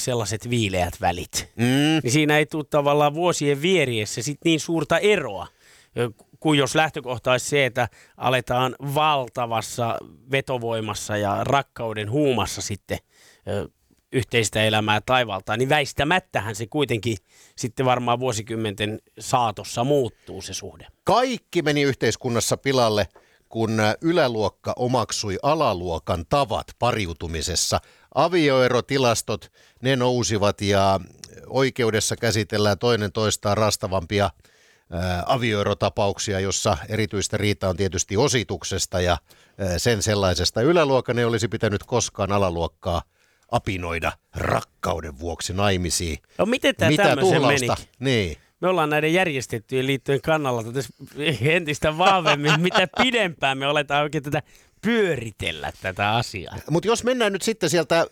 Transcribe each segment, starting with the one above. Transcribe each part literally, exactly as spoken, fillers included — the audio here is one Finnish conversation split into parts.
sellaiset viileät välit. Mm. Niin siinä ei tule tavallaan vuosien vieriessä sit niin suurta eroa, kuin jos lähtökohta olisi se, että aletaan valtavassa vetovoimassa ja rakkauden huumassa sitten ö, yhteistä elämää taivaltaan, niin väistämättähän se kuitenkin sitten varmaan vuosikymmenten saatossa muuttuu se suhde. Kaikki meni yhteiskunnassa pilalle, kun yläluokka omaksui alaluokan tavat pariutumisessa. Avioerotilastot, ne nousivat ja oikeudessa käsitellään toinen toistaan rastavampia ää, avioerotapauksia, jossa erityistä riitaa on tietysti osituksesta ja ää, sen sellaisesta. Yläluokan ei olisi pitänyt koskaan alaluokkaa apinoida rakkauden vuoksi naimisiin. No miten tämä Mitä tämmöisen tuhlausta? meni? Niin. Me ollaan näiden järjestettyjen liittojen kannalla entistä vahvemmin, mitä pidempään me aletaan oikein tätä pyöritellä tätä asiaa. Mutta jos mennään nyt sitten sieltä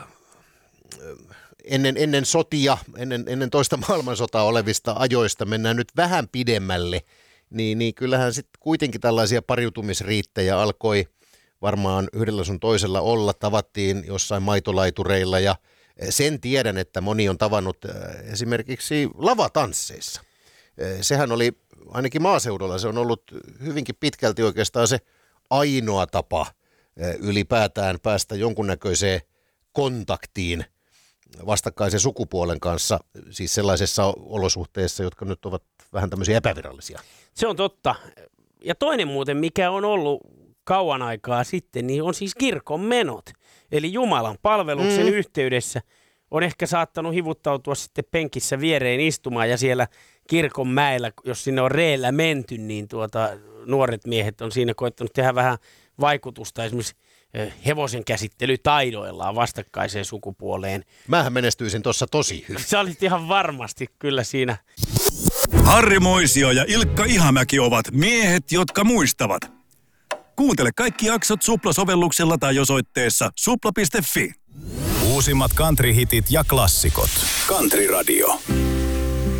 ennen, ennen sotia, ennen, ennen toista maailmansotaa olevista ajoista, mennään nyt vähän pidemmälle, niin, niin kyllähän sitten kuitenkin tällaisia pariutumisriittejä alkoi varmaan yhdellä sun toisella olla. Tavattiin jossain maitolaitureilla ja sen tiedän, että moni on tavannut esimerkiksi lavatansseissa. Sehän oli ainakin maaseudulla, se on ollut hyvinkin pitkälti oikeastaan se ainoa tapa ylipäätään päästä jonkunnäköiseen kontaktiin vastakkaisen sukupuolen kanssa, siis sellaisessa olosuhteessa, jotka nyt ovat vähän tämmöisiä epävirallisia. Se on totta. Ja toinen muuten, mikä on ollut kauan aikaa sitten, niin on siis kirkon menot. Eli Jumalan palveluksen mm. yhteydessä on ehkä saattanut hivuttautua sitten penkissä viereen istumaan ja siellä kirkon mäellä, jos sinne on reellä menty, niin tuota, nuoret miehet on siinä koettanut tehdä vähän vaikutusta esimerkiksi hevosen käsittelytaidoillaan vastakkaiseen sukupuoleen. Mähän menestyisin tuossa tosi hyvin. Sä olit ihan varmasti kyllä siinä. Harri Moisio ja Ilkka Ihamäki ovat miehet, jotka muistavat. Kuuntele kaikki jaksot Supla-sovelluksella tai osoitteessa supla piste fi. Uusimmat country-hitit ja klassikot. Country Radio.